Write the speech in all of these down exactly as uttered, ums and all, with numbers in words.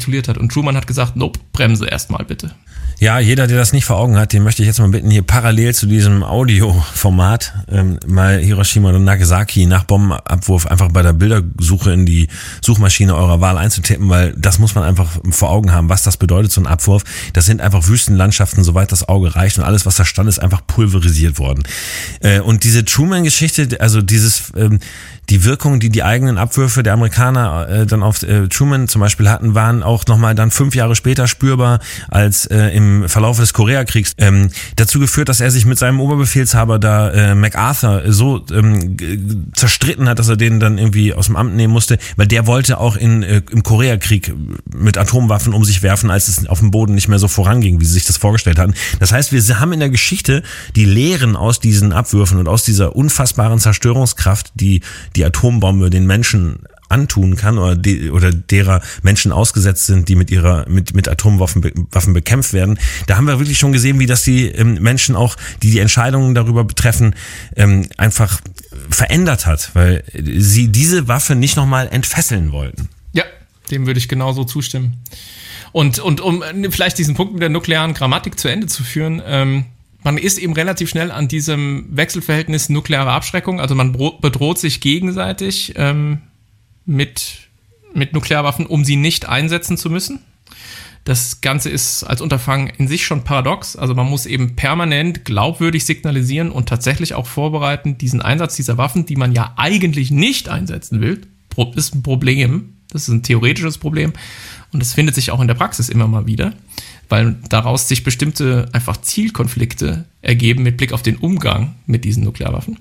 kapituliert hat. Und Truman hat gesagt, nope, bremse erstmal bitte. Ja, jeder, der das nicht vor Augen hat, den möchte ich jetzt mal bitten, hier parallel zu diesem Audioformat ähm, mal Hiroshima und Nagasaki nach Bombenabwurf einfach bei der Bildersuche in die Suchmaschine eurer Wahl einzutippen, weil das muss man einfach vor Augen haben, was das bedeutet, so ein Abwurf. Das sind einfach Wüstenlandschaften, soweit das Auge reicht, und alles, was da stand, ist einfach pulverisiert worden. Äh, und diese Truman-Geschichte, also dieses... Ähm, die Wirkung, die die eigenen Abwürfe der Amerikaner äh, dann auf äh, Truman zum Beispiel hatten, waren auch nochmal dann fünf Jahre später spürbar als äh, im Verlauf des Koreakriegs. Ähm, dazu geführt, dass er sich mit seinem Oberbefehlshaber da äh, MacArthur so ähm, g- zerstritten hat, dass er den dann irgendwie aus dem Amt nehmen musste, weil der wollte auch in, äh, im Koreakrieg mit Atomwaffen um sich werfen, als es auf dem Boden nicht mehr so voranging, wie sie sich das vorgestellt hatten. Das heißt, wir haben in der Geschichte die Lehren aus diesen Abwürfen und aus dieser unfassbaren Zerstörungskraft, die die Atombombe den Menschen antun kann oder, de, oder derer Menschen ausgesetzt sind, die mit ihrer mit mit Atomwaffen be, Waffen bekämpft werden. Da haben wir wirklich schon gesehen, wie das die ähm, Menschen auch, die die Entscheidungen darüber betreffen, ähm, einfach verändert hat, weil sie diese Waffe nicht nochmal entfesseln wollten. Ja, dem würde ich genauso zustimmen. Und und um vielleicht diesen Punkt mit der nuklearen Grammatik zu Ende zu führen, ähm, man ist eben relativ schnell an diesem Wechselverhältnis nukleare Abschreckung, also man bedroht sich gegenseitig ähm, mit, mit Nuklearwaffen, um sie nicht einsetzen zu müssen. Das Ganze ist als Unterfangen in sich schon paradox, also man muss eben permanent glaubwürdig signalisieren und tatsächlich auch vorbereiten, diesen Einsatz dieser Waffen, die man ja eigentlich nicht einsetzen will, ist ein Problem, das ist ein theoretisches Problem und das findet sich auch in der Praxis immer mal wieder, weil daraus sich bestimmte einfach Zielkonflikte ergeben mit Blick auf den Umgang mit diesen Nuklearwaffen.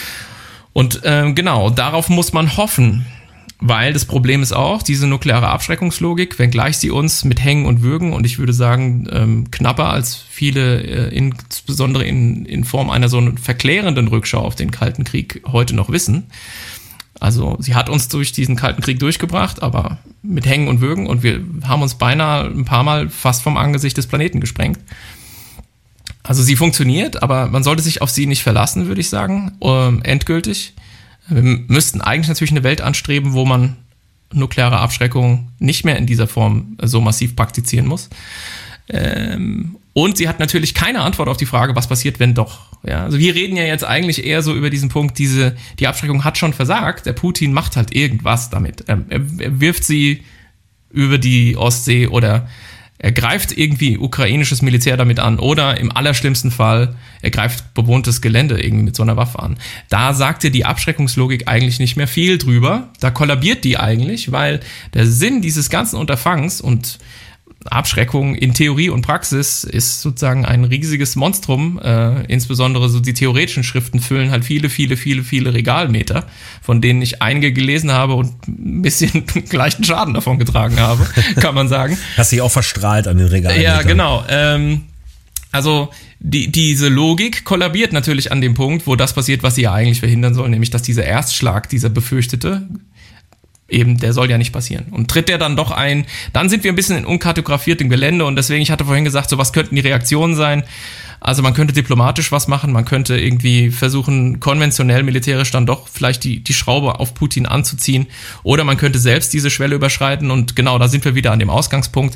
Und ähm, genau, darauf muss man hoffen, weil das Problem ist auch, diese nukleare Abschreckungslogik, wenngleich sie uns mit Hängen und Würgen, und ich würde sagen, ähm, knapper als viele, äh, insbesondere in, in Form einer so verklärenden Rückschau auf den Kalten Krieg heute noch wissen. Also sie hat uns durch diesen Kalten Krieg durchgebracht, aber mit Hängen und Würgen, und wir haben uns beinahe ein paar Mal fast vom Angesicht des Planeten gesprengt. Also sie funktioniert, aber man sollte sich auf sie nicht verlassen, würde ich sagen, ähm, endgültig. Wir müssten eigentlich natürlich eine Welt anstreben, wo man nukleare Abschreckung nicht mehr in dieser Form so massiv praktizieren muss. Ähm, und sie hat natürlich keine Antwort auf die Frage, was passiert, wenn doch. Ja, also wir reden ja jetzt eigentlich eher so über diesen Punkt, diese, die Abschreckung hat schon versagt, der Putin macht halt irgendwas damit. Er, er wirft sie über die Ostsee oder er greift irgendwie ukrainisches Militär damit an oder im allerschlimmsten Fall, er greift bewohntes Gelände irgendwie mit so einer Waffe an. Da sagte die Abschreckungslogik eigentlich nicht mehr viel drüber. Da kollabiert die eigentlich, weil der Sinn dieses ganzen Unterfangs und Abschreckung in Theorie und Praxis ist sozusagen ein riesiges Monstrum. Äh, insbesondere so die theoretischen Schriften füllen halt viele, viele, viele, viele Regalmeter, von denen ich einige gelesen habe und ein bisschen gleichen Schaden davon getragen habe, kann man sagen. Hast dich auch verstrahlt an den Regalmetern. Ja, genau. Ähm, also die, diese Logik kollabiert natürlich an dem Punkt, wo das passiert, was sie ja eigentlich verhindern soll, nämlich dass dieser Erstschlag, dieser befürchtete, eben, der soll ja nicht passieren. Und tritt der dann doch ein, dann sind wir ein bisschen in unkartografiertem Gelände und deswegen, ich hatte vorhin gesagt, so was könnten die Reaktionen sein. Also man könnte diplomatisch was machen, man könnte irgendwie versuchen, konventionell militärisch dann doch vielleicht die, die Schraube auf Putin anzuziehen oder man könnte selbst diese Schwelle überschreiten und genau, da sind wir wieder an dem Ausgangspunkt.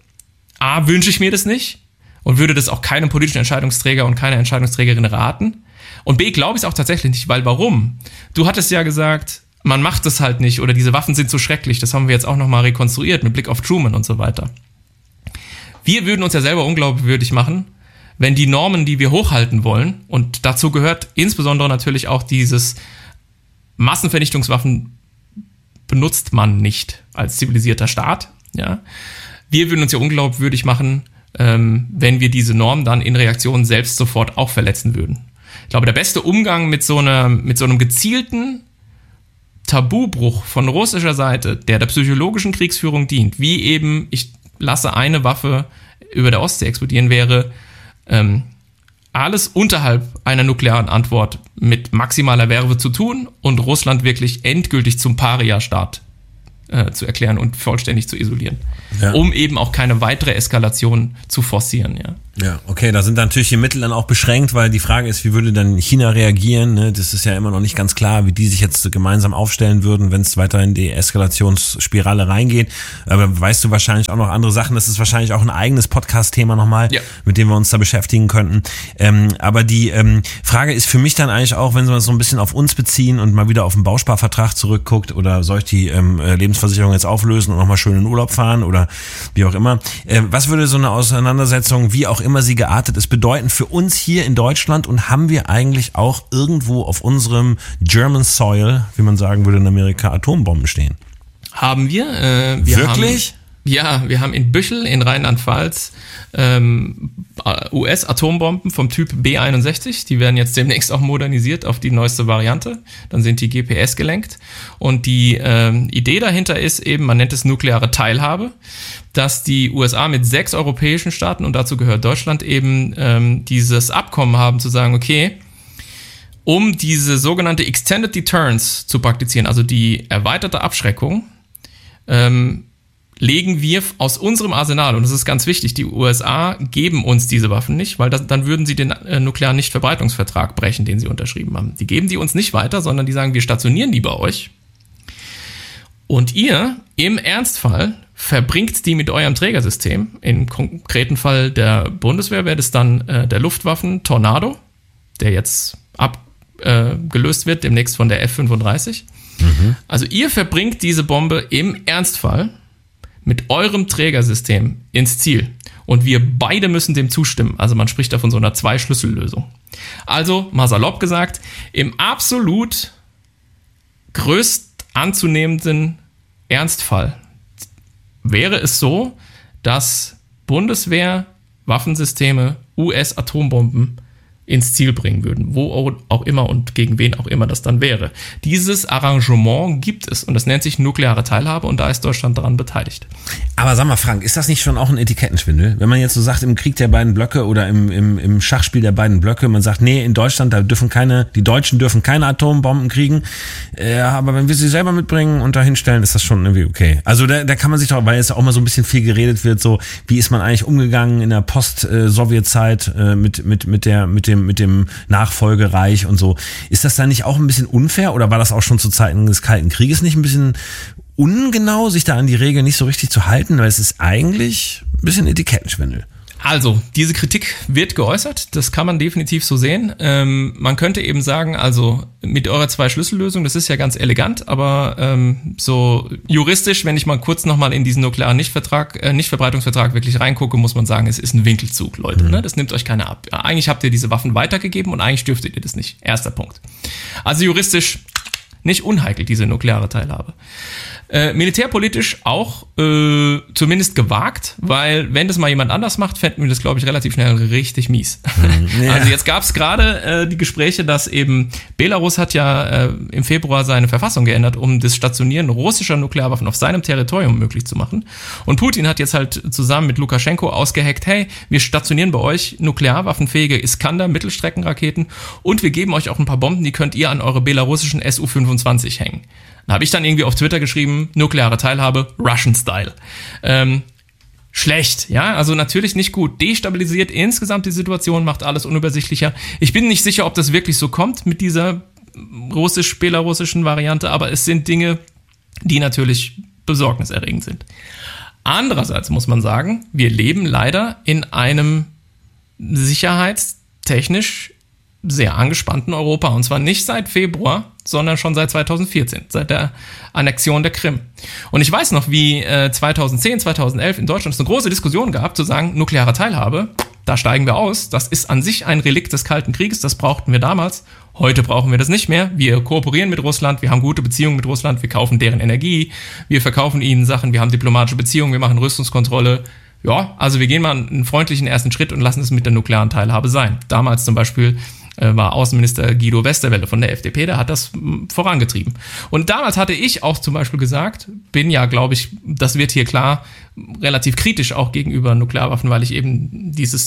A, wünsche ich mir das nicht und würde das auch keinem politischen Entscheidungsträger und keiner Entscheidungsträgerin raten. Und B, glaube ich es auch tatsächlich nicht, weil warum? Du hattest ja gesagt, man macht es halt nicht oder diese Waffen sind so schrecklich, das haben wir jetzt auch nochmal rekonstruiert mit Blick auf Truman und so weiter. Wir würden uns ja selber unglaubwürdig machen, wenn die Normen, die wir hochhalten wollen, und dazu gehört insbesondere natürlich auch dieses Massenvernichtungswaffen benutzt man nicht als zivilisierter Staat, ja. Wir würden uns ja unglaubwürdig machen, ähm, wenn wir diese Norm dann in Reaktion selbst sofort auch verletzen würden. Ich glaube, der beste Umgang mit so einer, mit so einem gezielten Tabubruch von russischer Seite, der der psychologischen Kriegsführung dient, wie eben, ich lasse eine Waffe über der Ostsee explodieren, wäre ähm, alles unterhalb einer nuklearen Antwort mit maximaler Werbe zu tun und Russland wirklich endgültig zum Paria-Staat äh, zu erklären und vollständig zu isolieren. Ja. Um eben auch keine weitere Eskalation zu forcieren. Ja. Ja, okay, da sind natürlich die Mittel dann auch beschränkt, weil die Frage ist, wie würde dann China reagieren? Ne? Das ist ja immer noch nicht ganz klar, wie die sich jetzt gemeinsam aufstellen würden, wenn es weiter in die Eskalationsspirale reingeht. Aber weißt du wahrscheinlich auch noch andere Sachen. Das ist wahrscheinlich auch ein eigenes Podcast-Thema nochmal, ja, mit dem wir uns da beschäftigen könnten. Ähm, aber die ähm, Frage ist für mich dann eigentlich auch, wenn wir es so ein bisschen auf uns beziehen und mal wieder auf den Bausparvertrag zurückguckt, oder soll ich die ähm, Lebensversicherung jetzt auflösen und nochmal schön in Urlaub fahren oder wie auch immer. Äh, was würde so eine Auseinandersetzung, wie auch immer sie geartet ist, bedeuten für uns hier in Deutschland, und haben wir eigentlich auch irgendwo auf unserem German Soil, wie man sagen würde in Amerika, Atombomben stehen? Haben wir. Äh, wir Wirklich? Haben, ja, wir haben in Büchel in Rheinland-Pfalz ähm, U S-Atombomben vom Typ B einundsechzig. Die werden jetzt demnächst auch modernisiert auf die neueste Variante. Dann sind die G P S gelenkt. Und die ähm, Idee dahinter ist eben, man nennt es nukleare Teilhabe, dass die U S A mit sechs europäischen Staaten, und dazu gehört Deutschland, eben ähm, dieses Abkommen haben zu sagen, okay, um diese sogenannte Extended Deterrence zu praktizieren, also die erweiterte Abschreckung, ähm, legen wir aus unserem Arsenal, und das ist ganz wichtig, die U S A geben uns diese Waffen nicht, weil das, dann würden sie den äh, nuklearen Nichtverbreitungsvertrag brechen, den sie unterschrieben haben. Die geben die uns nicht weiter, sondern die sagen, wir stationieren die bei euch. Und ihr, im Ernstfall, verbringt die mit eurem Trägersystem. Im konkreten Fall der Bundeswehr wäre das dann äh, der Luftwaffen Tornado, der jetzt abgelöst äh, wird, demnächst von der F fünfunddreißig. Mhm. Also ihr verbringt diese Bombe im Ernstfall mit eurem Trägersystem ins Ziel. Und wir beide müssen dem zustimmen. Also man spricht da von so einer Zwei-Schlüssel-Lösung. Also, mal salopp gesagt, im absolut größt anzunehmenden Ernstfall wäre es so, dass Bundeswehr Waffensysteme U S-Atombomben ins Ziel bringen würden, wo auch immer und gegen wen auch immer das dann wäre. Dieses Arrangement gibt es, und das nennt sich nukleare Teilhabe, und da ist Deutschland daran beteiligt. Aber sag mal, Frank, ist das nicht schon auch ein Etikettenschwindel? Wenn man jetzt so sagt, im Krieg der beiden Blöcke oder im, im, im Schachspiel der beiden Blöcke, man sagt, nee, in Deutschland, da dürfen keine, die Deutschen dürfen keine Atombomben kriegen, äh, aber wenn wir sie selber mitbringen und dahin stellen, ist das schon irgendwie okay. Also da, da kann man sich doch, weil jetzt auch mal so ein bisschen viel geredet wird, so, wie ist man eigentlich umgegangen in der Post-Sowjetzeit äh, mit, mit, mit der, mit dem mit dem Nachfolgereich und so. Ist das dann nicht auch ein bisschen unfair, oder war das auch schon zu Zeiten des Kalten Krieges nicht ein bisschen ungenau, sich da an die Regeln nicht so richtig zu halten? Weil es ist eigentlich ein bisschen Etikettenschwindel. Also, diese Kritik wird geäußert, das kann man definitiv so sehen. Ähm, man könnte eben sagen, also mit eurer Zwei-Schlüssel-Lösung, das ist ja ganz elegant, aber ähm, so juristisch, wenn ich mal kurz nochmal in diesen nuklearen Nichtvertrag, äh, Nichtverbreitungsvertrag wirklich reingucke, muss man sagen, es ist ein Winkelzug, Leute. Mhm. Ne? Das nimmt euch keiner ab. Eigentlich habt ihr diese Waffen weitergegeben und eigentlich dürftet ihr das nicht. Erster Punkt. Also juristisch nicht unheikel, diese nukleare Teilhabe. Äh, militärpolitisch auch äh, zumindest gewagt, weil wenn das mal jemand anders macht, fänden wir das, glaube ich, relativ schnell richtig mies. Ja. Also jetzt gab es gerade äh, die Gespräche, dass eben Belarus hat ja äh, im Februar seine Verfassung geändert, um das Stationieren russischer Nuklearwaffen auf seinem Territorium möglich zu machen. Und Putin hat jetzt halt zusammen mit Lukaschenko ausgeheckt, hey, wir stationieren bei euch nuklearwaffenfähige Iskander, Mittelstreckenraketen, und wir geben euch auch ein paar Bomben, die könnt ihr an eure belarussischen S U fünfundzwanzig hängen. Da habe ich dann irgendwie auf Twitter geschrieben, nukleare Teilhabe, Russian Style. Ähm, schlecht, ja, also natürlich nicht gut. Destabilisiert insgesamt die Situation, macht alles unübersichtlicher. Ich bin nicht sicher, ob das wirklich so kommt mit dieser russisch-belarussischen Variante, aber es sind Dinge, die natürlich besorgniserregend sind. Andererseits muss man sagen, wir leben leider in einem sicherheitstechnisch sehr angespannten Europa, und zwar nicht seit Februar, sondern schon seit zweitausendvierzehn, seit der Annexion der Krim. Und ich weiß noch, wie äh, zweitausendzehn, zweitausendelf in Deutschland es eine große Diskussion gab, zu sagen, nukleare Teilhabe, da steigen wir aus, das ist an sich ein Relikt des Kalten Krieges, das brauchten wir damals, heute brauchen wir das nicht mehr, wir kooperieren mit Russland, wir haben gute Beziehungen mit Russland, wir kaufen deren Energie, wir verkaufen ihnen Sachen, wir haben diplomatische Beziehungen, wir machen Rüstungskontrolle. Ja, also wir gehen mal einen freundlichen ersten Schritt und lassen es mit der nuklearen Teilhabe sein. Damals zum Beispiel war Außenminister Guido Westerwelle von der F D P, der hat das vorangetrieben. Und damals hatte ich auch zum Beispiel gesagt, bin ja, glaube ich, das wird hier klar, relativ kritisch auch gegenüber Nuklearwaffen, weil ich eben dieses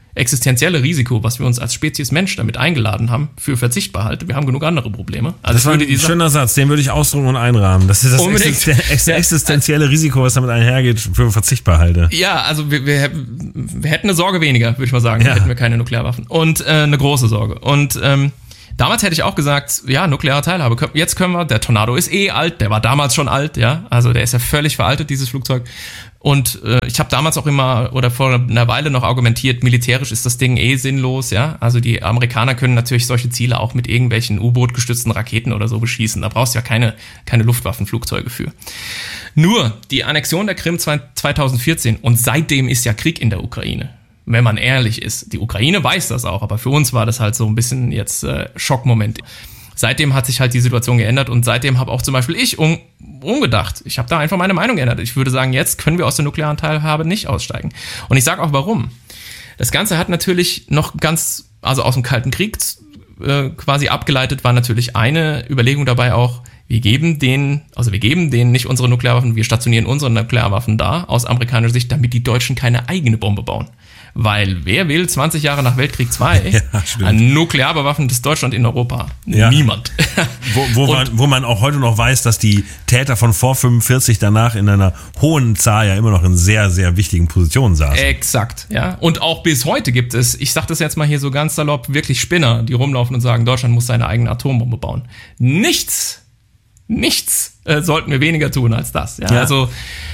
existenzielle Risiko, was wir uns als Spezies Mensch damit eingeladen haben, für verzichtbar halte. Wir haben genug andere Probleme. Also das war ein schöner Satz, den würde ich ausdrucken und einrahmen. Das ist das existen- existenzielle Risiko, was damit einhergeht, für verzichtbar halte. Ja, also wir, wir, wir hätten eine Sorge weniger, würde ich mal sagen, ja. Hätten wir keine Nuklearwaffen. Und äh, eine große Sorge. Und ähm, damals hätte ich auch gesagt, ja, nukleare Teilhabe. Jetzt können wir, der Tornado ist eh alt, der war damals schon alt, ja. Also der ist ja völlig veraltet, dieses Flugzeug. Und äh, ich habe damals auch immer oder vor einer Weile noch argumentiert, militärisch ist das Ding eh sinnlos, ja. Also die Amerikaner können natürlich solche Ziele auch mit irgendwelchen U-Boot gestützten Raketen oder so beschießen. Da brauchst du ja keine keine Luftwaffenflugzeuge für. Nur die Annexion der Krim zweitausendvierzehn und seitdem ist ja Krieg in der Ukraine. Wenn man ehrlich ist. Die Ukraine weiß das auch, aber für uns war das halt so ein bisschen jetzt äh, Schockmoment. Seitdem hat sich halt die Situation geändert und seitdem habe auch zum Beispiel ich um, umgedacht. Ich habe da einfach meine Meinung geändert. Ich würde sagen, jetzt können wir aus der nuklearen Teilhabe nicht aussteigen. Und ich sage auch warum. Das Ganze hat natürlich noch ganz, also aus dem Kalten Krieg äh, quasi abgeleitet, war natürlich eine Überlegung dabei auch, wir geben denen, also wir geben denen nicht unsere Nuklearwaffen, wir stationieren unsere Nuklearwaffen da, aus amerikanischer Sicht, damit die Deutschen keine eigene Bombe bauen. Weil wer will zwanzig Jahre nach Weltkrieg zwei ja, ein nuklear bewaffnetes Deutschland in Europa? Ja. Niemand. Wo, wo, man, wo man auch heute noch weiß, dass die Täter von vor fünfundvierzig danach in einer hohen Zahl ja immer noch in sehr, sehr wichtigen Positionen saßen. Exakt, ja. Und auch bis heute gibt es, ich sag das jetzt mal hier so ganz salopp, wirklich Spinner, die rumlaufen und sagen, Deutschland muss seine eigene Atombombe bauen. Nichts, nichts äh, sollten wir weniger tun als das. Ja, ja. Also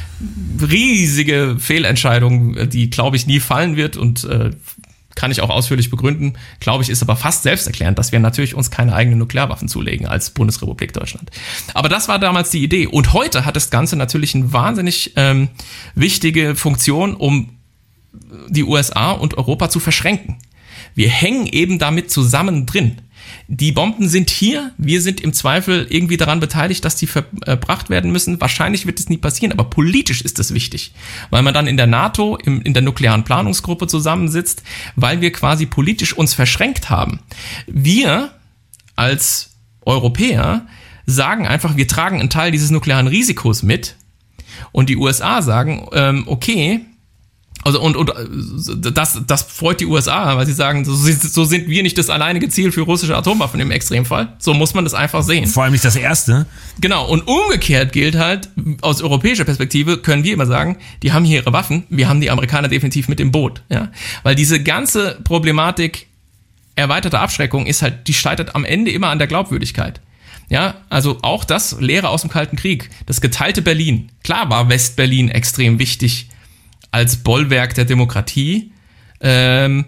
riesige Fehlentscheidung, die, glaube ich, nie fallen wird und äh, kann ich auch ausführlich begründen. Glaube ich, ist aber fast selbsterklärend, dass wir natürlich uns keine eigenen Nuklearwaffen zulegen als Bundesrepublik Deutschland. Aber das war damals die Idee. Und heute hat das Ganze natürlich eine wahnsinnig ähm, wichtige Funktion, um die U S A und Europa zu verschränken. Wir hängen eben damit zusammen drin. Die Bomben sind hier, wir sind im Zweifel irgendwie daran beteiligt, dass die verbracht werden müssen. Wahrscheinlich wird es nie passieren, aber politisch ist es wichtig, weil man dann in der NATO, im, in der nuklearen Planungsgruppe zusammensitzt, weil wir quasi politisch uns verschränkt haben. Wir als Europäer sagen einfach, wir tragen einen Teil dieses nuklearen Risikos mit und die U S A sagen, ähm, okay, Also und, und das, das freut die U S A, weil sie sagen, so, so sind wir nicht das alleinige Ziel für russische Atomwaffen im Extremfall. So muss man das einfach sehen. Vor allem nicht das Erste. Genau, und umgekehrt gilt halt, aus europäischer Perspektive können wir immer sagen, die haben hier ihre Waffen, wir haben die Amerikaner definitiv mit im Boot. Ja? Weil diese ganze Problematik erweiterter Abschreckung ist halt, die scheitert am Ende immer an der Glaubwürdigkeit. Ja, also auch das Lehre aus dem Kalten Krieg, das geteilte Berlin. Klar war West-Berlin extrem wichtig als Bollwerk der Demokratie ähm,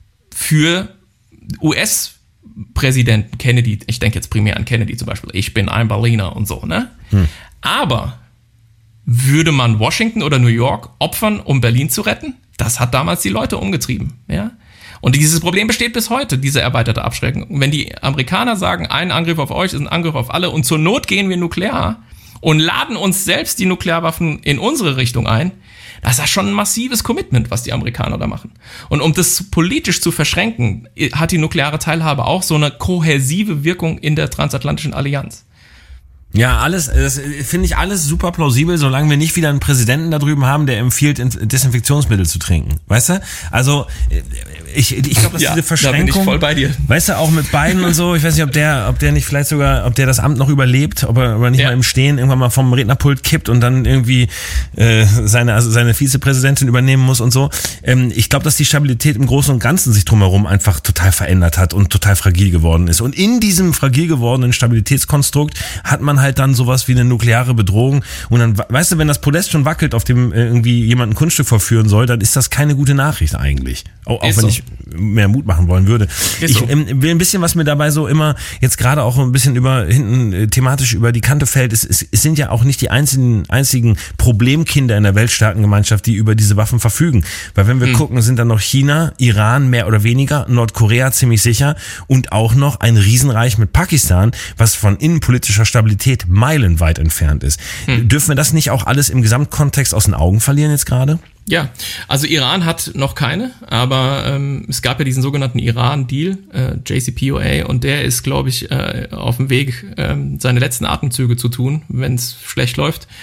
für U S-Präsidenten Kennedy. Ich denke jetzt primär an Kennedy zum Beispiel. Ich bin ein Berliner und so, ne? Hm. Aber würde man Washington oder New York opfern, um Berlin zu retten? Das hat damals die Leute umgetrieben, ja? Und dieses Problem besteht bis heute, diese erweiterte Abschreckung. Wenn die Amerikaner sagen, ein Angriff auf euch ist ein Angriff auf alle und zur Not gehen wir nuklear und laden uns selbst die Nuklearwaffen in unsere Richtung ein, das ist ja schon ein massives Commitment, was die Amerikaner da machen. Und um das politisch zu verschränken, hat die nukleare Teilhabe auch so eine kohäsive Wirkung in der transatlantischen Allianz. Ja, alles, das finde ich alles super plausibel, solange wir nicht wieder einen Präsidenten da drüben haben, der empfiehlt, Desinfektionsmittel zu trinken. Weißt du? Also, ich, ich glaube, dass ja, diese Verschränkung, da bin ich voll bei dir. Weißt du, auch mit Biden und so, ich weiß nicht, ob der, ob der nicht vielleicht sogar, ob der das Amt noch überlebt, ob er, ob er nicht ja. mal im Stehen irgendwann mal vom Rednerpult kippt und dann irgendwie äh, seine, also seine Vizepräsidentin übernehmen muss und so. Ähm, ich glaube, dass die Stabilität im Großen und Ganzen sich drumherum einfach total verändert hat und total fragil geworden ist. Und in diesem fragil gewordenen Stabilitätskonstrukt hat man halt dann sowas wie eine nukleare Bedrohung und dann, weißt du, wenn das Podest schon wackelt, auf dem irgendwie jemand ein Kunststück vorführen soll, dann ist das keine gute Nachricht eigentlich. Auch, auch wenn so. ich mehr Mut machen wollen würde. Ist ich so. ähm, will ein bisschen, was mir dabei so immer jetzt gerade auch ein bisschen über hinten äh, thematisch über die Kante fällt, es, es, es sind ja auch nicht die einzigen, einzigen Problemkinder in der Weltstaatengemeinschaft, die über diese Waffen verfügen. Weil wenn wir hm. gucken, sind dann noch China, Iran mehr oder weniger, Nordkorea ziemlich sicher und auch noch ein Riesenreich mit Pakistan, was von innenpolitischer Stabilität meilenweit entfernt ist. Hm. Dürfen wir das nicht auch alles im Gesamtkontext aus den Augen verlieren jetzt gerade? Ja, also Iran hat noch keine, aber ähm, es gab ja diesen sogenannten Iran-Deal, äh, J C P O A, und der ist, glaube ich, äh, auf dem Weg, äh, seine letzten Atemzüge zu tun, wenn es schlecht läuft.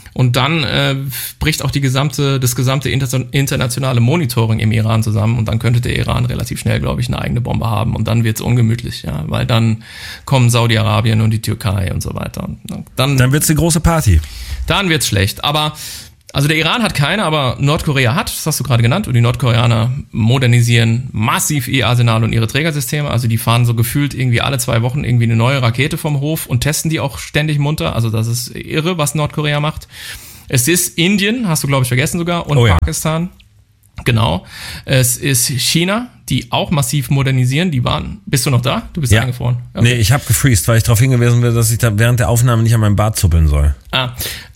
Und dann äh, bricht auch die gesamte, das gesamte inter- internationale Monitoring im Iran zusammen und dann könnte der Iran relativ schnell, glaube ich, eine eigene Bombe haben und dann wird's ungemütlich, ja, weil dann kommen Saudi-Arabien und die Türkei und so weiter. Und dann dann wird's eine große Party. Dann wird's schlecht. Aber also der Iran hat keine, aber Nordkorea hat, das hast du gerade genannt, und die Nordkoreaner modernisieren massiv ihr Arsenal und ihre Trägersysteme. Also die fahren so gefühlt irgendwie alle zwei Wochen irgendwie eine neue Rakete vom Hof und testen die auch ständig munter. Also das ist irre, was Nordkorea macht. Es ist Indien, hast du glaube ich vergessen sogar, und oh ja. Pakistan. Genau. Es ist China, die auch massiv modernisieren. Die waren, bist du noch da? Du bist ja. eingefroren. Okay. Nee, ich habe gefreezed, weil ich darauf hingewiesen bin, dass ich da während der Aufnahme nicht an meinem Bart zuppeln soll. Ah,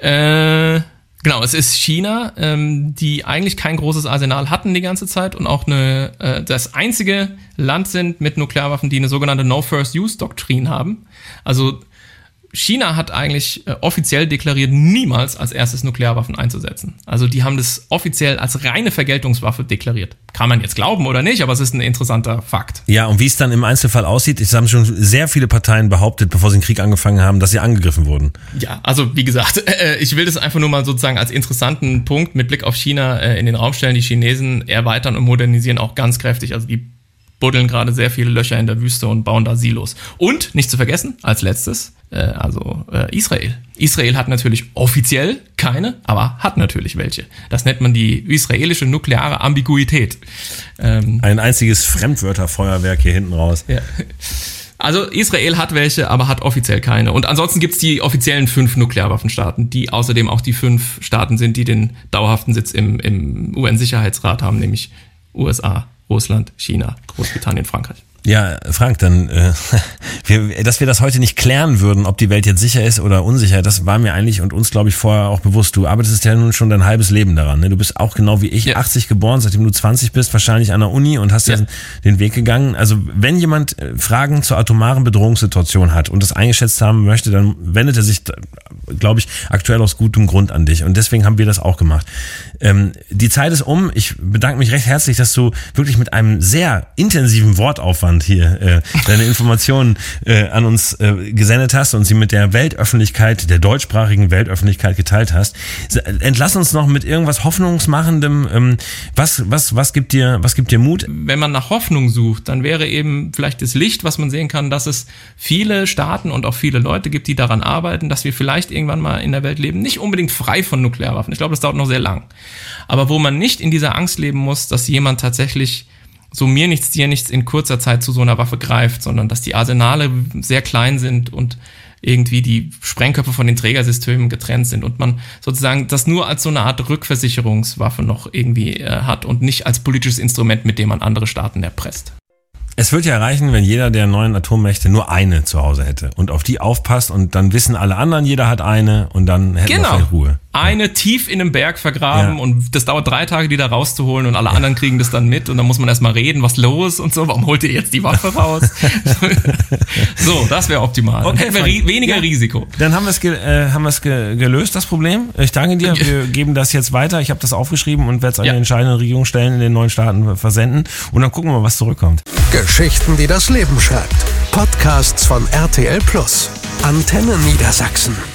äh... Genau, es ist China, ähm, die eigentlich kein großes Arsenal hatten die ganze Zeit und auch eine, äh, das einzige Land sind mit Nuklearwaffen, die eine sogenannte No-First-Use-Doktrin haben. Also China hat eigentlich äh, offiziell deklariert, niemals als erstes Nuklearwaffen einzusetzen. Also die haben das offiziell als reine Vergeltungswaffe deklariert. Kann man jetzt glauben oder nicht, aber es ist ein interessanter Fakt. Ja, und wie es dann im Einzelfall aussieht, es haben schon sehr viele Parteien behauptet, bevor sie den Krieg angefangen haben, dass sie angegriffen wurden. Ja, also wie gesagt, äh, ich will das einfach nur mal sozusagen als interessanten Punkt mit Blick auf China äh, in den Raum stellen. Die Chinesen erweitern und modernisieren auch ganz kräftig. Also die buddeln gerade sehr viele Löcher in der Wüste und bauen da Silos. Und, nicht zu vergessen, als letztes, äh, also äh, Israel. Israel hat natürlich offiziell keine, aber hat natürlich welche. Das nennt man die israelische nukleare Ambiguität. Ähm, Ein einziges Fremdwörterfeuerwerk hier hinten raus. Ja. Also Israel hat welche, aber hat offiziell keine. Und ansonsten gibt's die offiziellen fünf Nuklearwaffenstaaten, die außerdem auch die fünf Staaten sind, die den dauerhaften Sitz im, im U N-Sicherheitsrat haben, nämlich U S A, Russland, China, Großbritannien, Frankreich. Ja, Frank, dann, äh, wir, dass wir das heute nicht klären würden, ob die Welt jetzt sicher ist oder unsicher, das war mir eigentlich und uns, glaube ich, vorher auch bewusst. Du arbeitest ja nun schon dein halbes Leben daran. Ne? Du bist auch genau wie ich, ja. achtzig geboren, seitdem du zwanzig bist, wahrscheinlich an der Uni und hast ja den Weg gegangen. Also wenn jemand Fragen zur atomaren Bedrohungssituation hat und das eingeschätzt haben möchte, dann wendet er sich, glaube ich, aktuell aus gutem Grund an dich. Und deswegen haben wir das auch gemacht. Ähm, die Zeit ist um. Ich bedanke mich recht herzlich, dass du wirklich mit einem sehr intensiven Wortaufwand hier äh, deine Informationen äh, an uns äh, gesendet hast und sie mit der Weltöffentlichkeit, der deutschsprachigen Weltöffentlichkeit geteilt hast. Entlass uns noch mit irgendwas Hoffnungsmachendem. Ähm, was, was, was gibt dir, was gibt dir Mut? Wenn man nach Hoffnung sucht, dann wäre eben vielleicht das Licht, was man sehen kann, dass es viele Staaten und auch viele Leute gibt, die daran arbeiten, dass wir vielleicht irgendwann mal in der Welt leben, nicht unbedingt frei von Nuklearwaffen. Ich glaube, das dauert noch sehr lang. Aber wo man nicht in dieser Angst leben muss, dass jemand tatsächlich so mir nichts, dir nichts in kurzer Zeit zu so einer Waffe greift, sondern dass die Arsenale sehr klein sind und irgendwie die Sprengköpfe von den Trägersystemen getrennt sind und man sozusagen das nur als so eine Art Rückversicherungswaffe noch irgendwie äh, hat und nicht als politisches Instrument, mit dem man andere Staaten erpresst. Es wird ja reichen, wenn jeder der neuen Atommächte nur eine zu Hause hätte und auf die aufpasst und dann wissen alle anderen, jeder hat eine und dann hätten genau. wir vielleicht Ruhe. Eine tief in einem Berg vergraben ja. und das dauert drei Tage, die da rauszuholen und alle ja. anderen kriegen das dann mit und dann muss man erstmal reden, was los und so, warum holt ihr jetzt die Waffe raus? So, das wäre optimal. Okay, dann hätten wir ri- weniger ja. Risiko. Dann haben wir es ge- äh, haben wir es ge- gelöst, das Problem. Ich danke dir, wir geben das jetzt weiter. Ich habe das aufgeschrieben und werde es an ja. die entscheidenden Regierungsstellen in den neuen Staaten versenden und dann gucken wir mal, was zurückkommt. Geschichten, die das Leben schreibt. Podcasts von R T L Plus. Antenne Niedersachsen.